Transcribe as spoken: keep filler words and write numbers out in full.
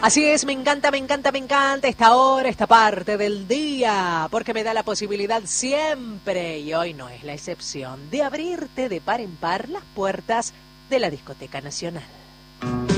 Así es, me encanta, me encanta, me encanta esta hora, esta parte del día, porque me da la posibilidad siempre, y hoy no es la excepción, de abrirte de par en par las puertas de la Discoteca Nacional.